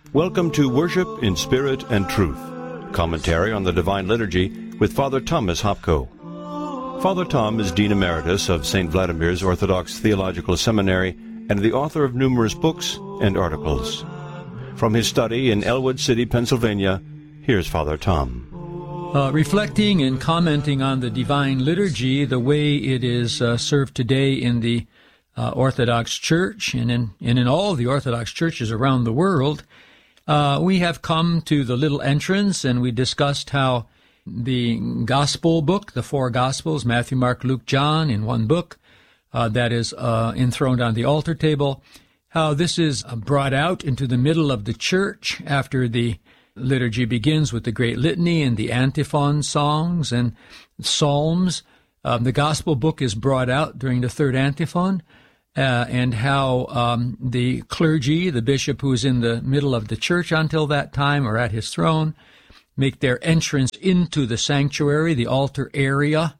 Welcome to Worship in Spirit and Truth, commentary on the Divine Liturgy with Father Thomas Hopko. Father Tom is Dean Emeritus of St. Vladimir's Orthodox Theological Seminary and the author of numerous books and articles. From his study in Elwood City, Pennsylvania, here's Father Tom. Reflecting and commenting on the Divine Liturgy, the way it is served today in the Orthodox Church and in all the Orthodox churches around the world, we have come to the little entrance, and we discussed how the Gospel book, the four Gospels, Matthew, Mark, Luke, John, in one book, that is enthroned on the altar table, how this is brought out into the middle of the church after the liturgy begins with the Great Litany and the antiphon songs and psalms. The Gospel book is brought out during the third antiphon, and how the clergy, the bishop who is in the middle of the church until that time or at his throne, make their entrance into the sanctuary, the altar area.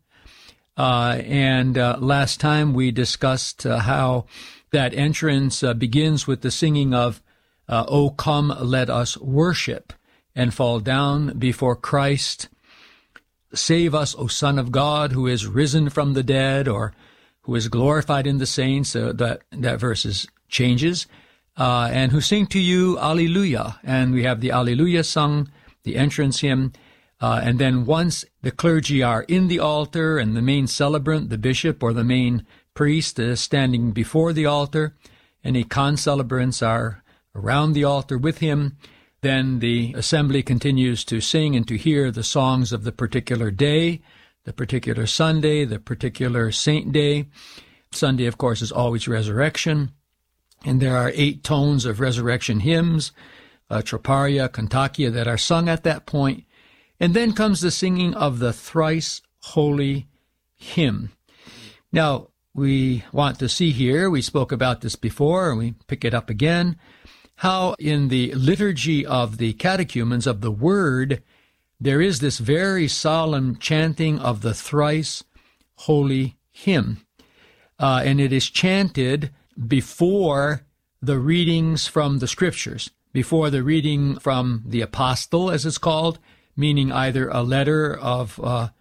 And last time we discussed how that entrance begins with the singing of O come, let us worship, and fall down before Christ. Save us, O Son of God, who is risen from the dead, or who is glorified in the saints, that verse changes, and who sing to you Alleluia. And we have the Alleluia sung, the entrance hymn, and then once the clergy are in the altar and the main celebrant, the bishop or the main priest, is standing before the altar, any concelebrants are around the altar with him, then the assembly continues to sing and to hear the songs of the particular day, the particular Sunday, the particular saint day. Sunday, of course, is always resurrection, and there are 8 tones of resurrection hymns, Troparia, Kontakia, that are sung at that point. And then comes the singing of the thrice holy hymn. Now, we want to see here, we spoke about this before, and we pick it up again, how in the liturgy of the catechumens of the Word, there is this very solemn chanting of the thrice holy hymn. And it is chanted before the readings from the Scriptures, before the reading from the Apostle, as it's called, meaning either a letter of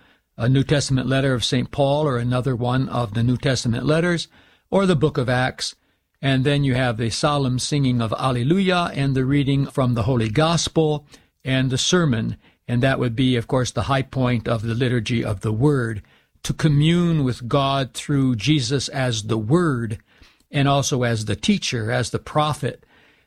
a New Testament letter of St. Paul or another one of the New Testament letters, or the book of Acts. And then you have the solemn singing of Alleluia and the reading from the Holy Gospel and the sermon. And that would be, of course, the high point of the liturgy of the Word, to commune with God through Jesus as the Word, and also as the teacher, as the prophet,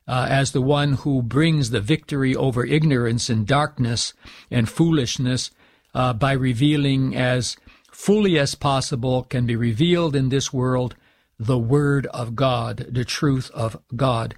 as the one who brings the victory over ignorance and darkness and foolishness by revealing as fully as possible can be revealed in this world the Word of God, the truth of God.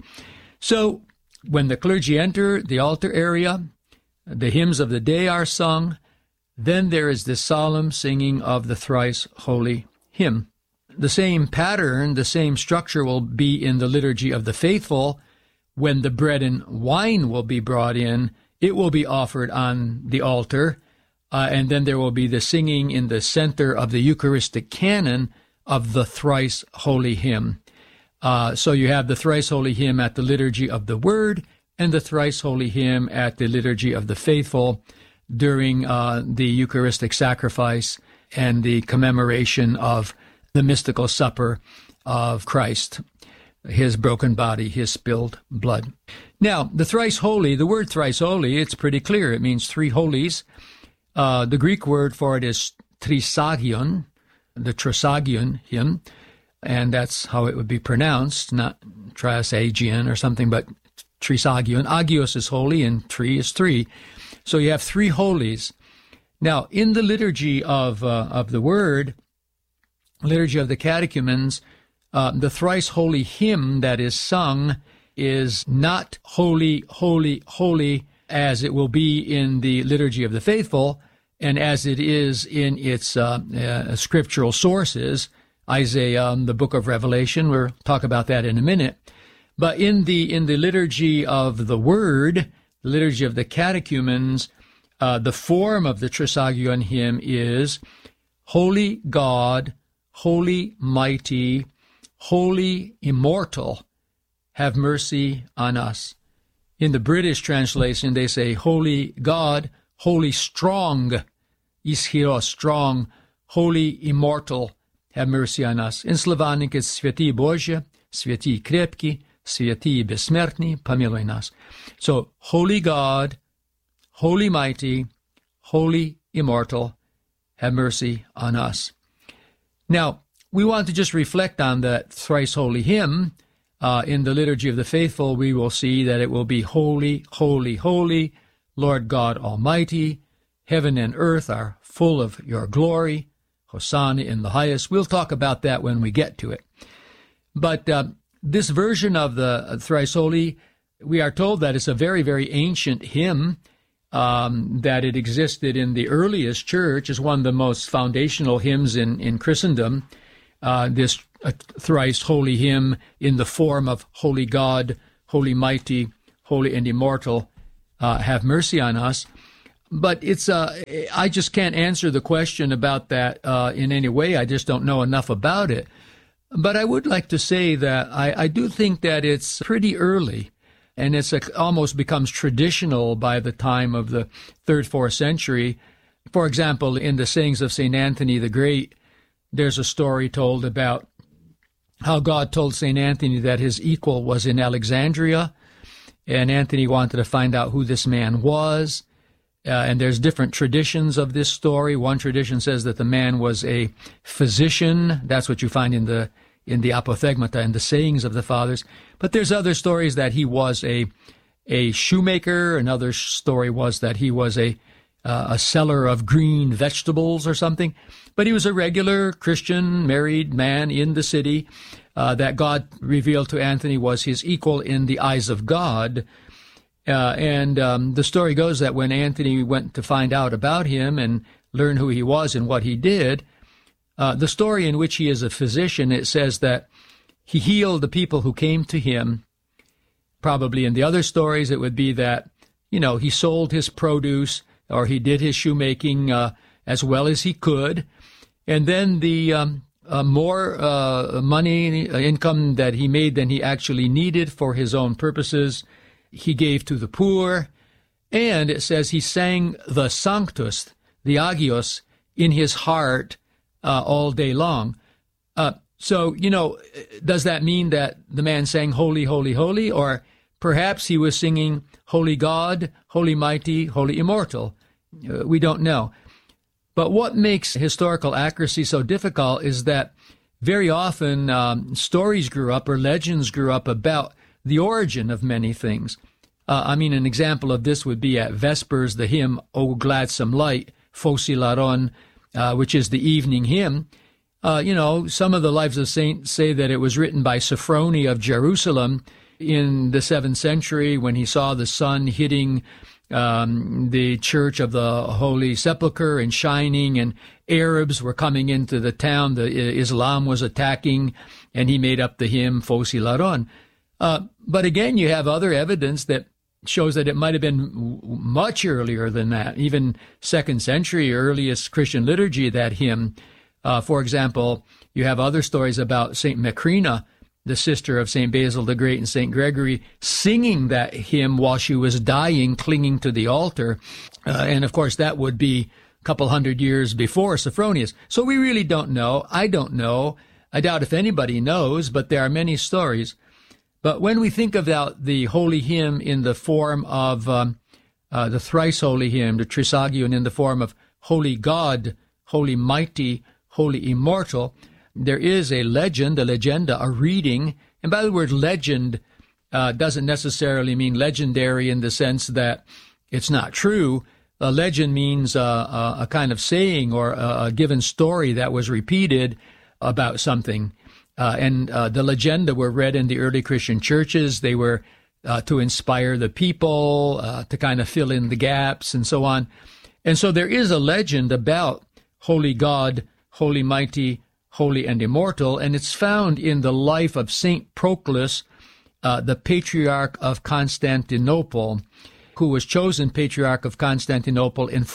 So when the clergy enter the altar area, the hymns of the day are sung, then there is this solemn singing of the thrice holy hymn. The same pattern, the same structure will be in the liturgy of the faithful. When the bread and wine will be brought in, it will be offered on the altar, and then there will be the singing in the center of the Eucharistic canon of the thrice holy hymn. So you have the thrice holy hymn at the liturgy of the Word, and the thrice holy hymn at the liturgy of the faithful during the Eucharistic sacrifice and the commemoration of the mystical supper of Christ, his broken body, his spilled blood. Now, the thrice holy, the word thrice holy, it's pretty clear. It means 3 holies. The Greek word for it is trisagion, the trisagion hymn, and that's how it would be pronounced, not trisagion or something, but trisagion. Agios is holy and tri is 3. So you have 3 holies. Now, in the liturgy of the Word, liturgy of the catechumens, the thrice holy hymn that is sung is not holy, holy, holy as it will be in the liturgy of the faithful and as it is in its scriptural sources, Isaiah, the book of Revelation. We'll talk about that in a minute. But in the liturgy of the Word, the liturgy of the catechumens, the form of the Trisagion hymn is Holy God, Holy Mighty, Holy Immortal, have mercy on us. In the British translation, they say, Holy God, Holy Strong, Ischiros, strong, Holy Immortal, have mercy on us. In Slavonic, it's Sveti Božje, Sveti Krepki, Sveti Besmertni, помилуй нас. So, Holy God, Holy Mighty, Holy Immortal, have mercy on us. Now, we want to just reflect on that thrice holy hymn. In the Liturgy of the Faithful, we will see that it will be Holy, Holy, Holy, Lord God Almighty. Heaven and earth are full of your glory. Hosanna in the highest. We'll talk about that when we get to it. But this version of the thrice holy, we are told that it's a very, very ancient hymn, that it existed in the earliest church, is one of the most foundational hymns in Christendom. This thrice holy hymn in the form of Holy God, Holy Mighty, Holy and Immortal, have mercy on us. But it's I just can't answer the question about that in any way. I just don't know enough about it. But I would like to say that I do think that it's pretty early, and it's almost becomes traditional by the time of the 3rd, 4th century. For example, in the sayings of St. Anthony the Great, there's a story told about how God told St. Anthony that his equal was in Alexandria, and Anthony wanted to find out who this man was. And there's different traditions of this story. One tradition says that the man was a physician. That's what you find in the Apothegmata and the sayings of the fathers. But there's other stories that he was a shoemaker. Another story was that he was a seller of green vegetables or something. But he was a regular Christian married man in the city that God revealed to Anthony was his equal in the eyes of God. And the story goes that when Anthony went to find out about him and learn who he was and what he did, the story in which he is a physician, it says that he healed the people who came to him. Probably in the other stories, it would be that, he sold his produce or he did his shoemaking as well as he could. And then the more money, income that he made than he actually needed for his own purposes, he gave to the poor. And it says he sang the Sanctus, the Agios, in his heart all day long. So, does that mean that the man sang Holy, Holy, Holy? Or perhaps he was singing Holy God, Holy Mighty, Holy Immortal? We don't know. But what makes historical accuracy so difficult is that very often stories grew up or legends grew up about the origin of many things. An example of this would be at Vespers, the hymn, O Gladsome Light, Phosilaron, which is the evening hymn. Some of the lives of saints say that it was written by Sophrony of Jerusalem in the 7th century when he saw the sun hitting the church of the Holy Sepulchre and shining, and Arabs were coming into the town. The Islam was attacking, and he made up the hymn Phosilaron. But again, you have other evidence that shows that it might have been much earlier than that, even 2nd century, earliest Christian liturgy, that hymn. For example, you have other stories about St. Macrina, the sister of St. Basil the Great and St. Gregory, singing that hymn while she was dying, clinging to the altar. And of course, that would be a couple hundred years before Sophronius. So we really don't know. I don't know. I doubt if anybody knows, but there are many stories. But when we think about the holy hymn in the form of the thrice holy hymn, the Trisagion, in the form of Holy God, Holy Mighty, Holy Immortal, there is a legend, a legenda, a reading. And by the word legend, doesn't necessarily mean legendary in the sense that it's not true. A legend means a kind of saying or a given story that was repeated about something. And the legenda were read in the early Christian churches. They were to inspire the people, to kind of fill in the gaps and so on. And so there is a legend about Holy God, Holy Mighty, Holy and Immortal, and it's found in the life of Saint Proclus, the Patriarch of Constantinople, who was chosen Patriarch of Constantinople in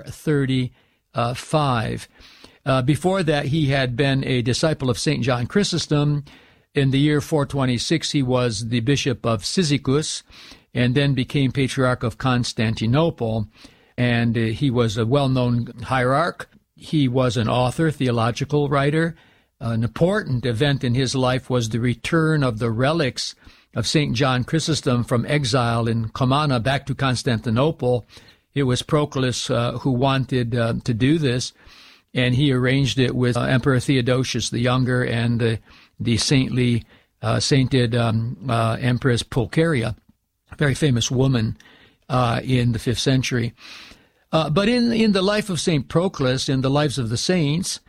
435. Before that, he had been a disciple of St. John Chrysostom. In the year 426, he was the Bishop of Cyzicus, and then became Patriarch of Constantinople. And he was a well-known hierarch. He was an author, theological writer. An important event in his life was the return of the relics of St. John Chrysostom from exile in Comana back to Constantinople. It was Proclus who wanted to do this, and he arranged it with Emperor Theodosius the Younger and the sainted Empress Pulcheria, a very famous woman in the 5th century. But in the life of St. Proclus, in the lives of the saints,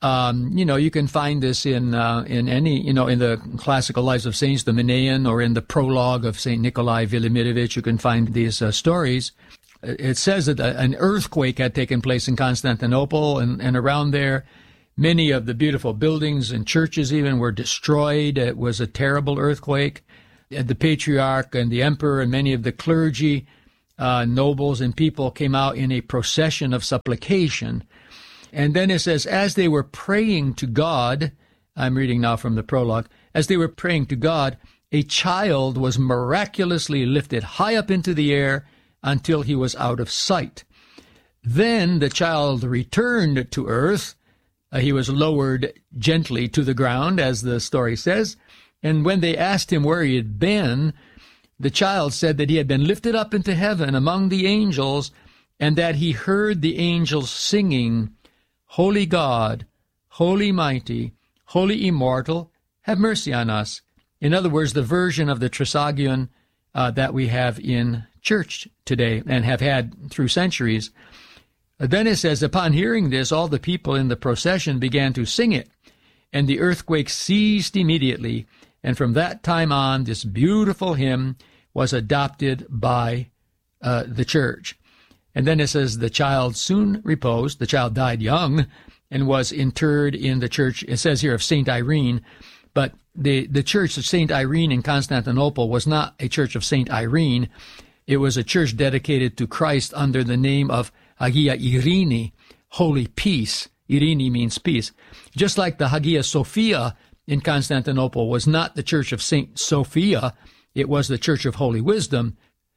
you can find this in any, in the classical lives of saints, the Meneion, or in the prologue of St. Nikolai Velimirovich, you can find these stories. It says that an earthquake had taken place in Constantinople, and around there, many of the beautiful buildings and churches even were destroyed. It was a terrible earthquake. The patriarch and the emperor and many of the clergy, nobles and people came out in a procession of supplication. And then it says, as they were praying to God, I'm reading now from the prologue, as they were praying to God, a child was miraculously lifted high up into the air until he was out of sight. Then the child returned to earth. He was lowered gently to the ground, as the story says. And when they asked him where he had been, the child said that he had been lifted up into heaven among the angels, and that he heard the angels singing, Holy God, Holy Mighty, Holy Immortal, have mercy on us. In other words, the version of the Trisagion that we have in church today and have had through centuries. Then it says, upon hearing this, all the people in the procession began to sing it, and the earthquake ceased immediately. And from that time on, this beautiful hymn was adopted by the church. And then it says, the child soon reposed. The child died young and was interred in the church. It says here of St. Irene, but the church of St. Irene in Constantinople was not a church of St. Irene. It was a church dedicated to Christ under the name of Hagia Irene, Holy Peace. Irene means peace. Just like the Hagia Sophia in Constantinople was not the church of St. Sophia, it was the church of Holy Wisdom.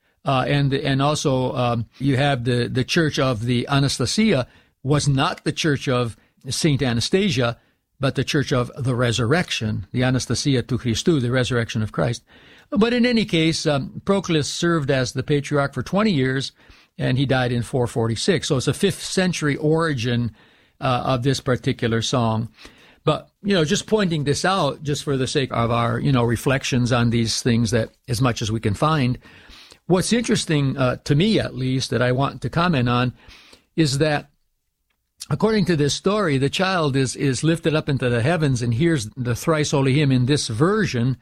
And also you have the church of the Anastasia was not the church of St. Anastasia, but the church of the resurrection, the Anastasia to Christou, the resurrection of Christ. But in any case, Proclus served as the patriarch for 20 years, and he died in 446. So it's a 5th century origin of this particular song. But, just pointing this out, just for the sake of our, reflections on these things that as much as we can find, what's interesting to me, at least, that I want to comment on is that according to this story, the child is lifted up into the heavens and hears the thrice holy hymn in this version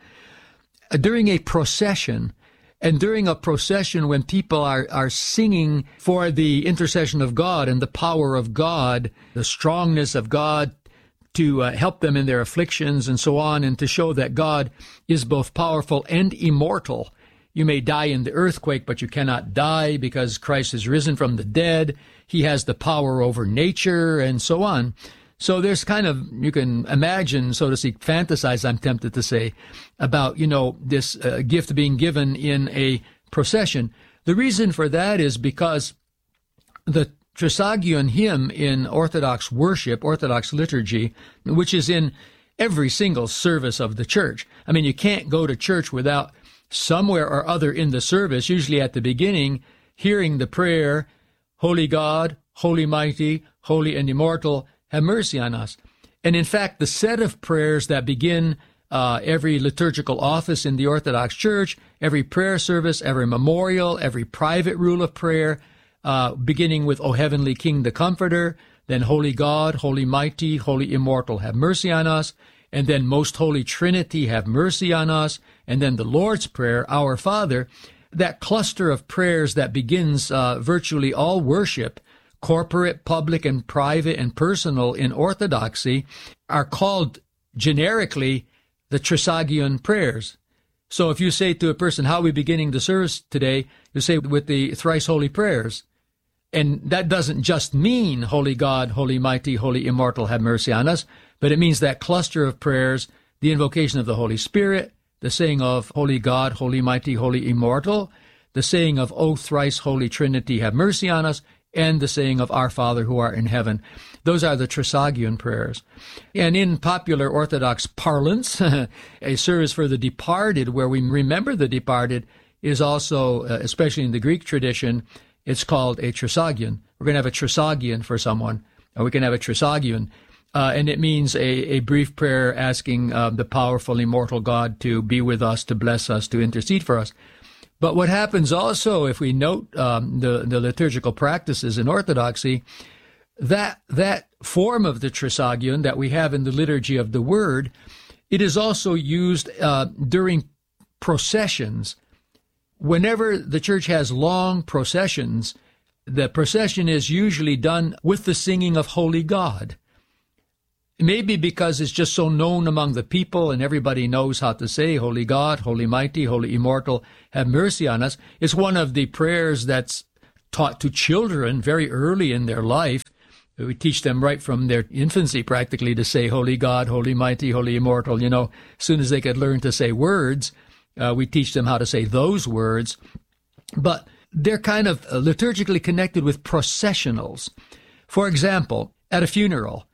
during a procession. And during a procession when people are singing for the intercession of God and the power of God, the strongness of God to help them in their afflictions and so on, and to show that God is both powerful and immortal. You may die in the earthquake, but you cannot die because Christ is risen from the dead. He has the power over nature and so on. So there's kind of, you can imagine, so to speak, fantasize, I'm tempted to say, about, this gift being given in a procession. The reason for that is because the Trisagion hymn in Orthodox worship, Orthodox liturgy, which is in every single service of the church. I mean, you can't go to church without somewhere or other in the service, usually at the beginning, hearing the prayer, Holy God, Holy Mighty, Holy and Immortal, have mercy on us. And in fact, the set of prayers that begin every liturgical office in the Orthodox Church, every prayer service, every memorial, every private rule of prayer, beginning with O Heavenly King, the Comforter, then Holy God, Holy Mighty, Holy Immortal, have mercy on us, and then Most Holy Trinity, have mercy on us, and then the Lord's Prayer, Our Father, that cluster of prayers that begins virtually all worship, corporate, public, and private and personal in Orthodoxy, are called generically the Trisagion prayers. So if you say to a person, how are we beginning the service today? You say with the thrice holy prayers. And that doesn't just mean Holy God, Holy Mighty, Holy Immortal, have mercy on us, but it means that cluster of prayers, the invocation of the Holy Spirit, the saying of Holy God, Holy Mighty, Holy Immortal, the saying of, O thrice holy Trinity, have mercy on us, and the saying of, Our Father who art in heaven. Those are the Trisagion prayers. And in popular Orthodox parlance, a service for the departed, where we remember the departed, is also, especially in the Greek tradition, it's called a Trisagion. We're going to have a Trisagion for someone, or we can have a Trisagion. And it means a brief prayer asking the powerful, immortal God to be with us, to bless us, to intercede for us. But what happens also, if we note the liturgical practices in Orthodoxy, that form of the Trisagion that we have in the Liturgy of the Word, it is also used during processions. Whenever the church has long processions, the procession is usually done with the singing of Holy God. Maybe because it's just so known among the people and everybody knows how to say, Holy God, Holy Mighty, Holy Immortal, have mercy on us. It's one of the prayers that's taught to children very early in their life. We teach them right from their infancy practically to say, Holy God, Holy Mighty, Holy Immortal. As soon as they could learn to say words, we teach them how to say those words. But they're kind of liturgically connected with processionals. For example, at a funeral,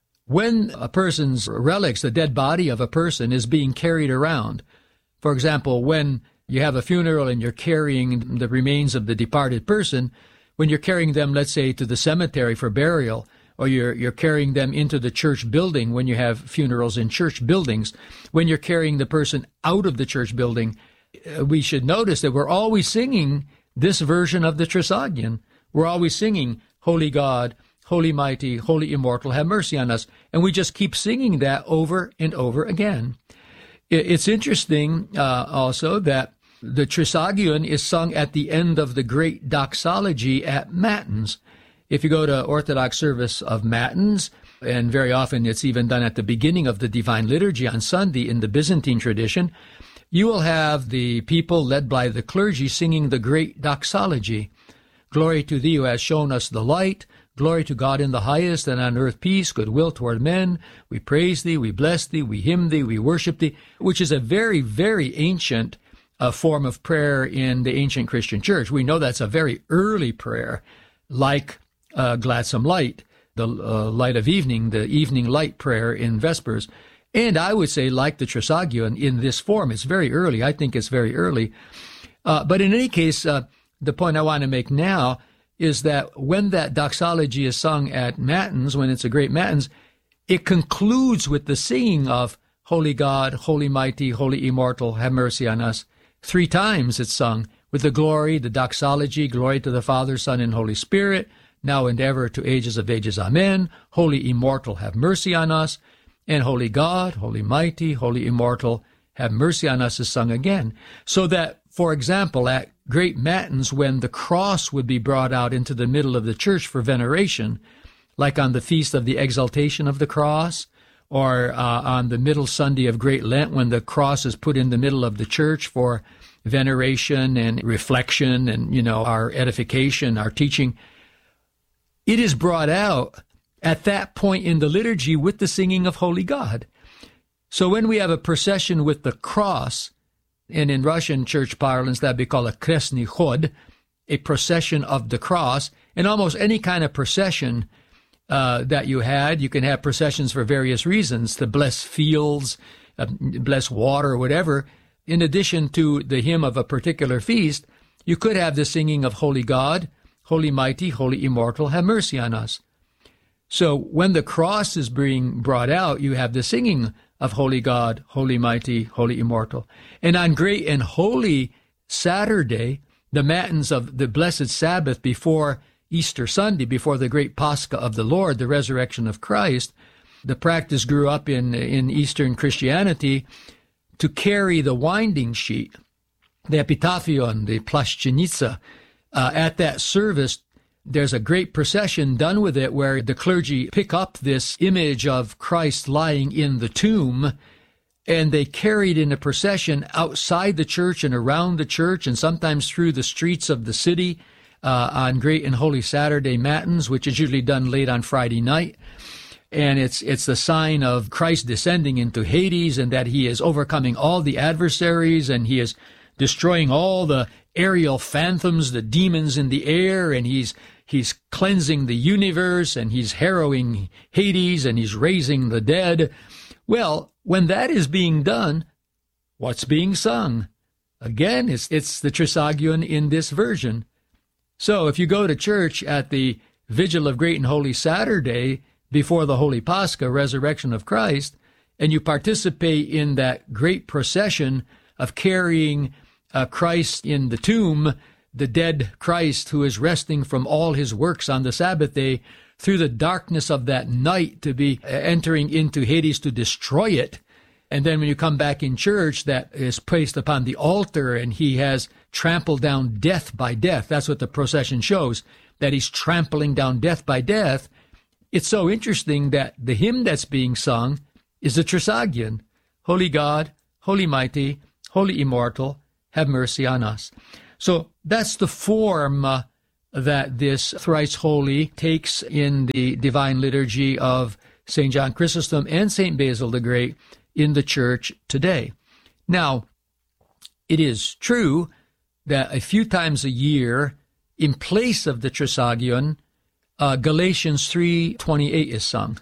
when a person's relics, the dead body of a person, is being carried around, for example, when you have a funeral and you're carrying the remains of the departed person, when you're carrying them, let's say, to the cemetery for burial, or you're carrying them into the church building when you have funerals in church buildings, when you're carrying the person out of the church building, we should notice that we're always singing this version of the Trisagion. We're always singing, Holy God, Holy Mighty, Holy Immortal, have mercy on us. And we just keep singing that over and over again. It's interesting also that the Trisagion is sung at the end of the great doxology at Matins. If you go to Orthodox service of Matins, and very often it's even done at the beginning of the Divine Liturgy on Sunday in the Byzantine tradition, you will have the people led by the clergy singing the great doxology. Glory to thee who has shown us the light. Glory to God in the highest, and on earth peace, goodwill toward men. We praise thee, we bless thee, we hymn thee, we worship thee, which is a very, very ancient form of prayer in the ancient Christian church. We know that's a very early prayer, like Gladsome Light, the light of evening, the evening light prayer in Vespers. And I would say like the Trisagion in this form. It's very early. I think it's very early. But in any case, the point I want to make now is that when that doxology is sung at Matins, when it's a great Matins, it concludes with the singing of Holy God, Holy Mighty, Holy Immortal, have mercy on us. 3 times it's sung with the glory, the doxology, glory to the Father, Son, and Holy Spirit, now and ever to ages of ages. Amen. Holy Immortal, have mercy on us. And Holy God, Holy Mighty, Holy Immortal, have mercy on us is sung again. So that, for example, at great Matins, when the cross would be brought out into the middle of the church for veneration, like on the Feast of the Exaltation of the Cross, or on the middle Sunday of Great Lent, when the cross is put in the middle of the church for veneration and reflection and, our edification, our teaching, it is brought out at that point in the liturgy with the singing of Holy God. So when we have a procession with the cross, and in Russian church parlance that'd be called a kresny khod, a procession of the cross, and almost any kind of procession that you can have processions for various reasons, to bless fields, bless water, whatever. In addition to the hymn of a particular feast, you could have the singing of Holy God, Holy Mighty, Holy Immortal, have mercy on us. So when the cross is being brought out, you have the singing of Holy God, Holy Mighty, Holy Immortal. And on Great and Holy Saturday, the Matins of the Blessed Sabbath before Easter Sunday, before the great Pascha of the Lord, the resurrection of Christ, the practice grew up in Eastern Christianity to carry the winding sheet, the Epitaphion, the Plashchenitsa. At that service, there's a great procession done with it where the clergy pick up this image of Christ lying in the tomb, and they carry it in a procession outside the church and around the church and sometimes through the streets of the city on Great and Holy Saturday Matins, which is usually done late on Friday night. And it's the sign of Christ descending into Hades and that he is overcoming all the adversaries and he is destroying all the aerial phantoms, the demons in the air, and he's cleansing the universe, and he's harrowing Hades, and he's raising the dead. Well, when that is being done, what's being sung? Again, it's the Trisagion in this version. So if you go to church at the Vigil of Great and Holy Saturday before the Holy Pascha, Resurrection of Christ, and you participate in that great procession of carrying Christ in the tomb, the dead Christ who is resting from all his works on the Sabbath day, through the darkness of that night to be entering into Hades to destroy it. And then when you come back in church, that is placed upon the altar, and he has trampled down death by death. That's what the procession shows, that he's trampling down death by death. It's so interesting that the hymn that's being sung is the Trisagion. Holy God, Holy Mighty, Holy Immortal, have mercy on us. So that's the form that this thrice holy takes in the divine liturgy of St. John Chrysostom and St. Basil the Great in the church today. Now, it is true that a few times a year, in place of the Trisagion, Galatians 3:28 is sung.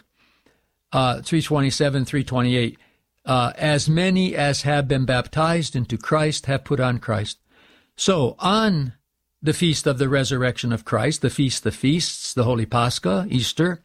3:27, 3:28. As many as have been baptized into Christ have put on Christ. So on the feast of the resurrection of Christ, the feast of feasts, the Holy Pascha, Easter,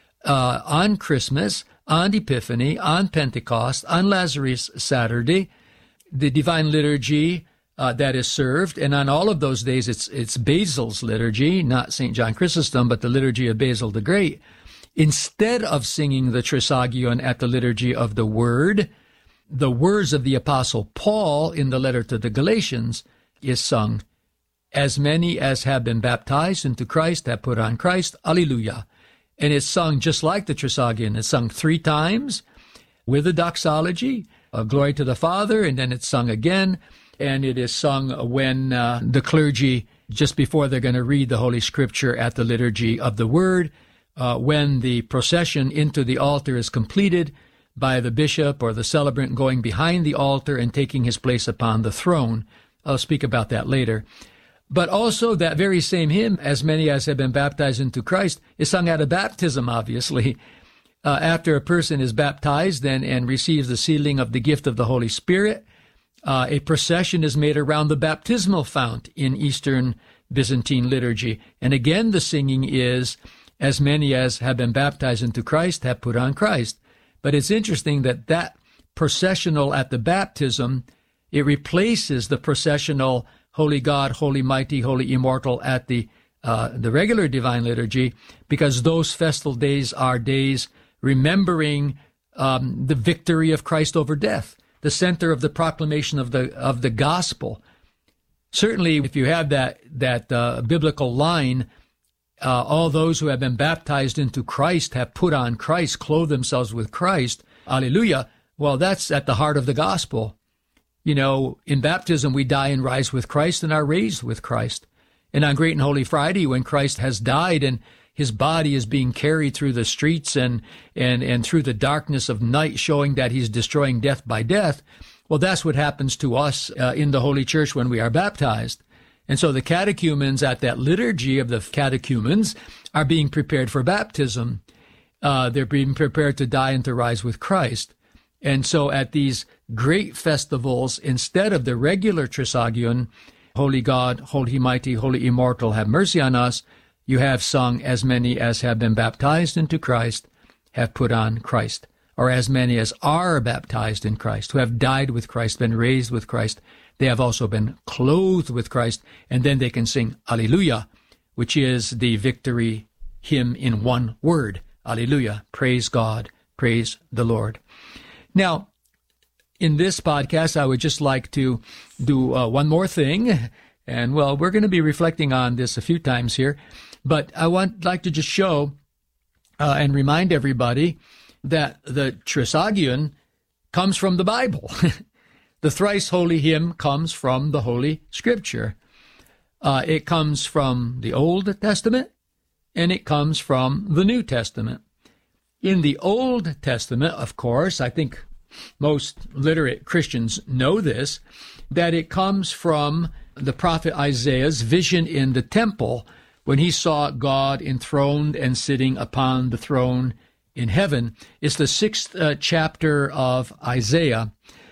on Christmas, on Epiphany, on Pentecost, on Lazarus Saturday, the divine liturgy that is served, and on all of those days it's Basil's liturgy, not St. John Chrysostom, but the liturgy of Basil the Great. Instead of singing the Trisagion at the liturgy of the Word, the words of the Apostle Paul in the letter to the Galatians is sung. As many as have been baptized into Christ have put on Christ. Alleluia. And it's sung just like the Trisagion. It's sung 3 times with a doxology, glory to the Father, and then it's sung again. And it is sung when the clergy, just before they're going to read the Holy Scripture at the liturgy of the Word, when the procession into the altar is completed by the bishop or the celebrant going behind the altar and taking his place upon the throne. I'll speak about that later. But also that very same hymn, as many as have been baptized into Christ, is sung at a baptism, obviously. After a person is baptized and receives the sealing of the gift of the Holy Spirit, a procession is made around the baptismal fount in Eastern Byzantine liturgy. And again, the singing is, as many as have been baptized into Christ have put on Christ. But it's interesting that processional at the baptism, it replaces the processional Holy God, Holy Mighty, Holy Immortal at the regular divine liturgy, because those festal days are days remembering the victory of Christ over death, the center of the proclamation of the gospel. Certainly, if you have that biblical line, all those who have been baptized into Christ have put on Christ, clothed themselves with Christ. Alleluia. Well, that's at the heart of the gospel. You know, in baptism, we die and rise with Christ and are raised with Christ. And on Great and Holy Friday, when Christ has died and his body is being carried through the streets and through the darkness of night, showing that he's destroying death by death, well, that's what happens to us in the Holy Church when we are baptized. And so the catechumens at that liturgy of the catechumens are being prepared for baptism. They're being prepared to die and to rise with Christ. And so at these great festivals, instead of the regular Trisagion, Holy God, Holy Mighty, Holy Immortal, have mercy on us, you have sung, as many as have been baptized into Christ have put on Christ. Or as many as are baptized in Christ, who have died with Christ, been raised with Christ, they have also been clothed with Christ. And then they can sing Alleluia, which is the victory hymn in one word. Alleluia. Praise God. Praise the Lord. Now, in this podcast, I would just like to do one more thing. And, well, we're going to be reflecting on this a few times here. But I like to just show and remind everybody that the Trisagion comes from the Bible. The thrice holy hymn comes from the Holy Scripture. It comes from the Old Testament, and it comes from the New Testament. In the Old Testament, of course, I think most literate Christians know this, that it comes from the prophet Isaiah's vision in the temple when he saw God enthroned and sitting upon the throne in heaven. It's the 6th chapter of Isaiah.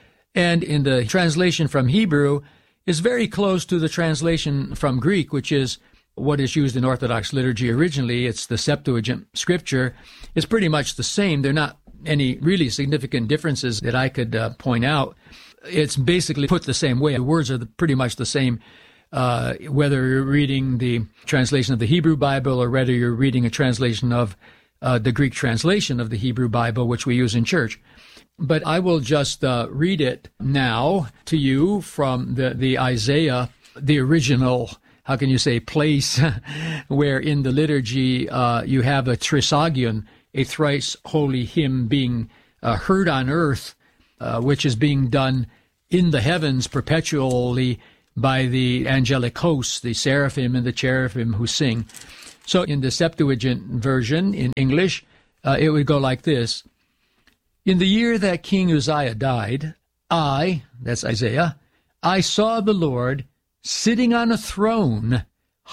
And in the translation from Hebrew is very close to the translation from Greek, which is what is used in Orthodox liturgy originally. It's the Septuagint scripture. It's pretty much the same. There are not any really significant differences that I could point out. It's basically put the same way. The words are pretty much the same, whether you're reading the translation of the Hebrew Bible or whether you're reading a translation of the Greek translation of the Hebrew Bible, which we use in church. But I will just read it now to you from the Isaiah, the original, how can you say, place where in the liturgy you have a trisagion, a thrice holy hymn being heard on earth, which is being done in the heavens perpetually by the angelic hosts, the seraphim and the cherubim who sing. So in the Septuagint version, in English, it would go like this. In the year that King Uzziah died, that's Isaiah, I saw the Lord sitting on a throne,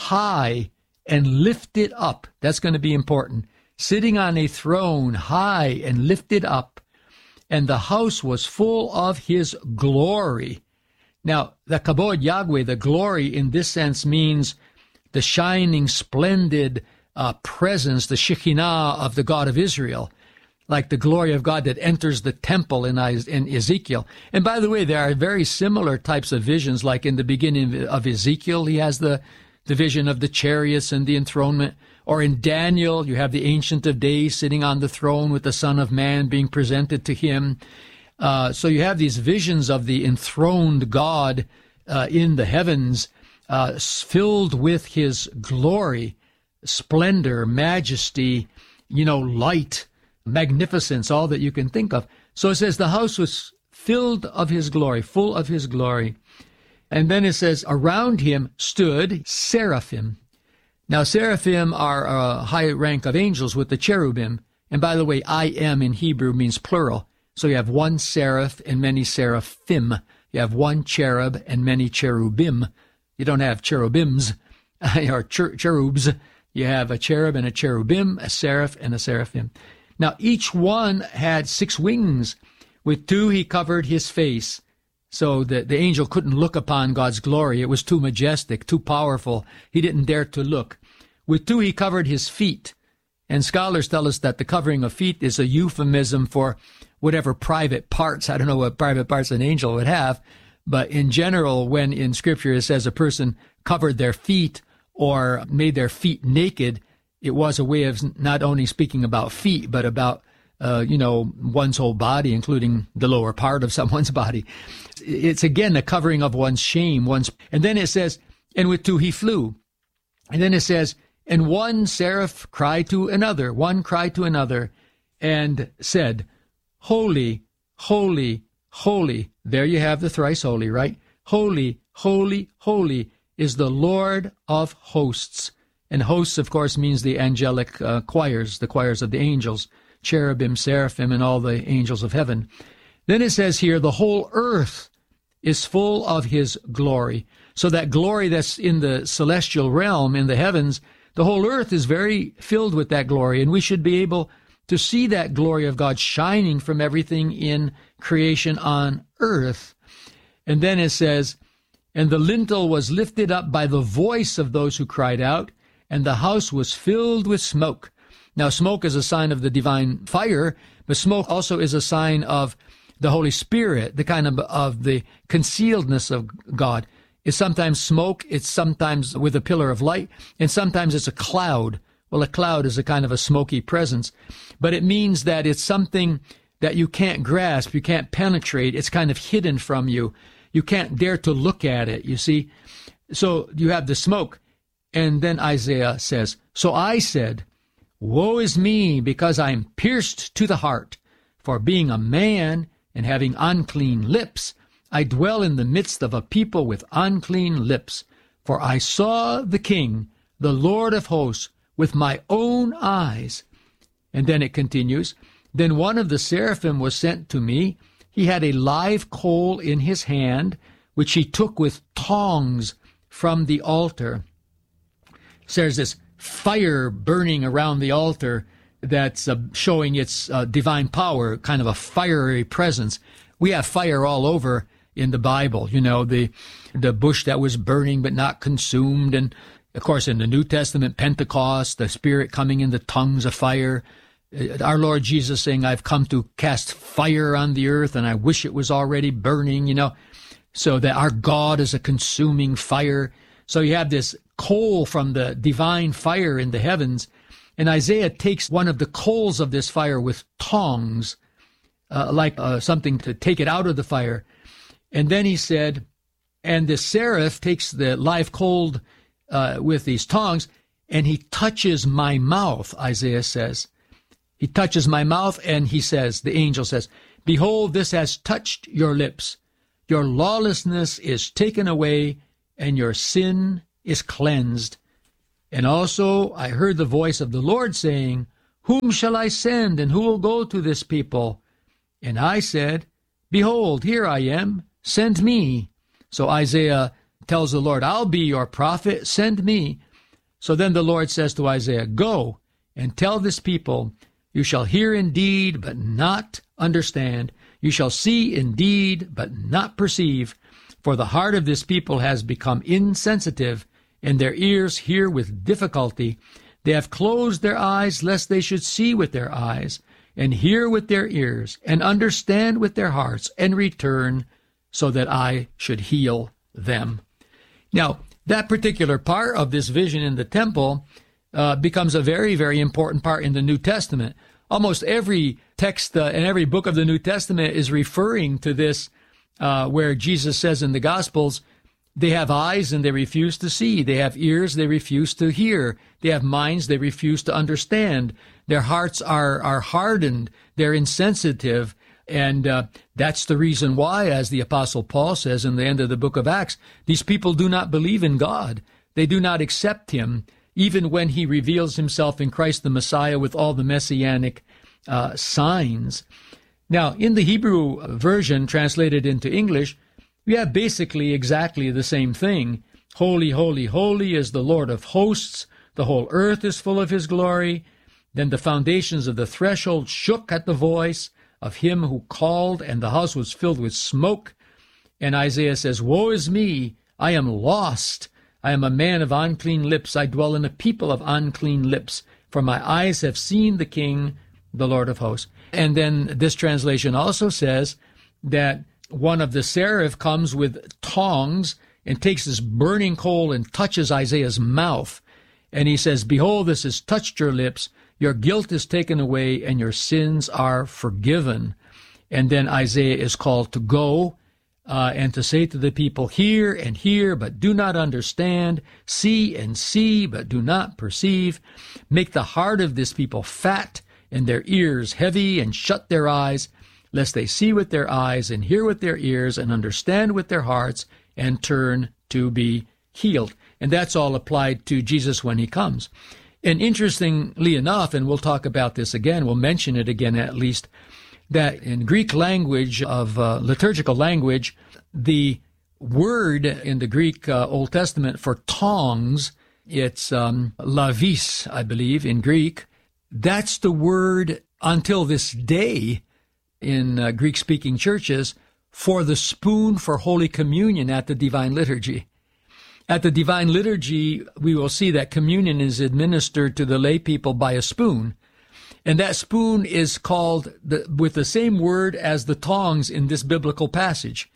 high and lifted up. That's going to be important. Sitting on a throne, high and lifted up, and the house was full of his glory. Now, the Kabod Yahweh, the glory in this sense means the shining, splendid presence, the Shekinah of the God of Israel, like the glory of God that enters the temple in Ezekiel. And by the way, there are very similar types of visions, like in the beginning of Ezekiel, he has the vision of the chariots and the enthronement. Or in Daniel, you have the Ancient of Days sitting on the throne with the Son of Man being presented to him. So you have these visions of the enthroned God in the heavens, filled with his glory, splendor, majesty, light, magnificence, all that you can think of. So it says the house was filled of his glory, full of his glory. And then it says, around him stood seraphim. Now, seraphim are a high rank of angels with the cherubim. And by the way, I am in Hebrew means plural. So you have one seraph and many seraphim. You have one cherub and many cherubim. You don't have cherubims or cherubs. You have a cherub and a cherubim, a seraph and a seraphim. Now, each one had 6 wings. With 2 he covered his face. So the angel couldn't look upon God's glory. It was too majestic, too powerful. He didn't dare to look. With 2 he covered his feet. And scholars tell us that the covering of feet is a euphemism for whatever private parts. I don't know what private parts an angel would have. But in general, when in Scripture it says a person covered their feet or made their feet naked, it was a way of not only speaking about feet, but about one's whole body, including the lower part of someone's body. It's again a covering of one's shame. And then it says, and with 2 he flew. And then it says, and one seraph cried to another, and said, Holy, holy, holy. There you have the thrice holy, right? Holy, holy, holy is the Lord of hosts. And hosts, of course, means the angelic choirs, the choirs of the angels, cherubim, seraphim, and all the angels of heaven. Then it says here, the whole earth is full of his glory. So that glory that's in the celestial realm, in the heavens, the whole earth is very filled with that glory, and we should be able to see that glory of God shining from everything in creation on earth. And then it says, and the lintel was lifted up by the voice of those who cried out, and the house was filled with smoke. Now, smoke is a sign of the divine fire, but smoke also is a sign of the Holy Spirit, the kind of the concealedness of God. It's sometimes smoke, it's sometimes with a pillar of light, and sometimes it's a cloud. Well, a cloud is a kind of a smoky presence, but it means that it's something that you can't grasp, you can't penetrate, it's kind of hidden from you. You can't dare to look at it, you see. So you have the smoke. And then Isaiah says, so I said, woe is me, because I am pierced to the heart. For being a man and having unclean lips, I dwell in the midst of a people with unclean lips. For I saw the King, the Lord of hosts, with my own eyes. And then it continues, then one of the seraphim was sent to me. He had a live coal in his hand, which he took with tongs, from the altar. So there's this fire burning around the altar that's showing its divine power, kind of a fiery presence. We have fire all over in the Bible, you know, the bush that was burning but not consumed. And, of course, in the New Testament, Pentecost, the Spirit coming in the tongues of fire. Our Lord Jesus saying, I've come to cast fire on the earth, and I wish it was already burning, you know, so that our God is a consuming fire. So you have this coal from the divine fire in the heavens, and Isaiah takes one of the coals of this fire with tongs, like something to take it out of the fire. And then he said, and the seraph takes the live coal with these tongs, and he touches my mouth, Isaiah says. He touches my mouth, and he says, the angel says, behold, this has touched your lips. Your lawlessness is taken away, and your sin is cleansed. And also I heard the voice of the Lord saying, whom shall I send, and who will go to this people? And I said, behold, here I am, send me. So Isaiah tells the Lord, I'll be your prophet, send me. So then the Lord says to Isaiah, go and tell this people, you shall hear indeed, but not understand. You shall see indeed, but not perceive. For the heart of this people has become insensitive, and their ears hear with difficulty. They have closed their eyes, lest they should see with their eyes, and hear with their ears, and understand with their hearts, and return, so that I should heal them. Now, that particular part of this vision in the temple becomes a very, very important part in the New Testament. Almost every text and every book of the New Testament is referring to this, where Jesus says in the Gospels, they have eyes and they refuse to see. They have ears, they refuse to hear. They have minds, they refuse to understand. Their hearts are hardened. They're insensitive. And that's the reason why, as the Apostle Paul says in the end of the book of Acts, these people do not believe in God. They do not accept him, even when he reveals himself in Christ the Messiah with all the messianic signs. Now, in the Hebrew version translated into English, we have basically exactly the same thing. Holy, holy, holy is the Lord of hosts. The whole earth is full of his glory. Then the foundations of the threshold shook at the voice of him who called, and the house was filled with smoke. And Isaiah says, woe is me, I am lost. I am a man of unclean lips. I dwell in a people of unclean lips. For my eyes have seen the King, the Lord of hosts. And then this translation also says that one of the seraph comes with tongs and takes this burning coal and touches Isaiah's mouth. And he says, behold, this has touched your lips. Your guilt is taken away, and your sins are forgiven. And then Isaiah is called to go and to say to the people, hear and hear, but do not understand. See and see, but do not perceive. Make the heart of this people fat, and their ears heavy, and shut their eyes, lest they see with their eyes, and hear with their ears, and understand with their hearts, and turn to be healed. And that's all applied to Jesus when he comes. And interestingly enough, and we'll talk about this again, we'll mention it again at least, that in Greek language of liturgical language, the word in the Greek Old Testament for tongs, it's lavis, I believe, in Greek. That's the word until this day in Greek-speaking churches for the spoon for Holy Communion at the Divine Liturgy. At the Divine Liturgy, we will see that communion is administered to the lay people by a spoon. And that spoon is called with the same word as the tongs in this biblical passage.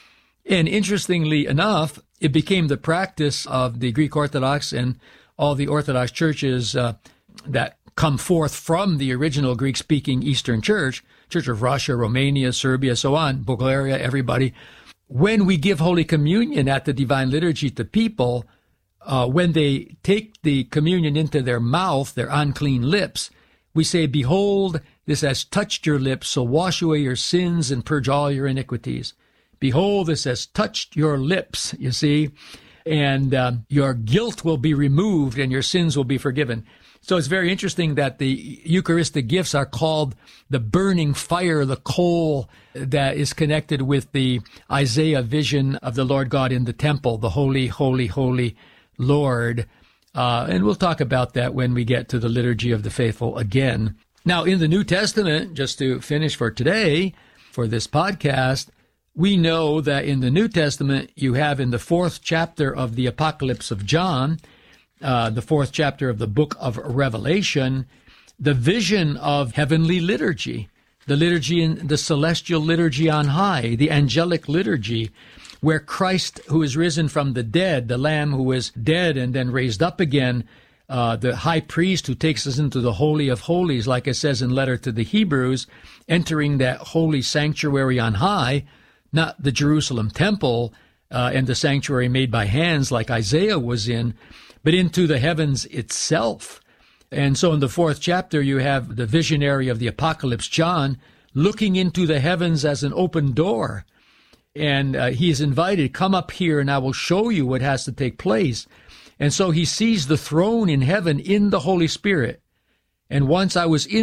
And interestingly enough, it became the practice of the Greek Orthodox and all the Orthodox churches that come forth from the original Greek-speaking Eastern Church, Church of Russia, Romania, Serbia, so on, Bulgaria, everybody. When we give Holy Communion at the Divine Liturgy to people, when they take the communion into their mouth, their unclean lips, we say, behold, this has touched your lips, so wash away your sins and purge all your iniquities. Behold, this has touched your lips, you see, and your guilt will be removed and your sins will be forgiven. So it's very interesting that the Eucharistic gifts are called the burning fire, the coal that is connected with the Isaiah vision of the Lord God in the temple, the holy, holy, holy Lord. And we'll talk about that when we get to the Liturgy of the Faithful again. Now, in the New Testament, just to finish for today, for this podcast, we know that in the New Testament, you have in the 4th chapter of the Apocalypse of John, the 4th chapter of the book of Revelation, the vision of heavenly liturgy, the liturgy in the celestial liturgy on high, the angelic liturgy, where Christ, who is risen from the dead, the Lamb who is dead and then raised up again, the high priest who takes us into the Holy of Holies, like it says in letter to the Hebrews, entering that holy sanctuary on high, not the Jerusalem temple and the sanctuary made by hands like Isaiah was in, but into the heavens itself. And so in the 4th chapter, you have the visionary of the Apocalypse, John, looking into the heavens as an open door. And he is invited, come up here and I will show you what has to take place. And so he sees the throne in heaven in the Holy Spirit. And once I was in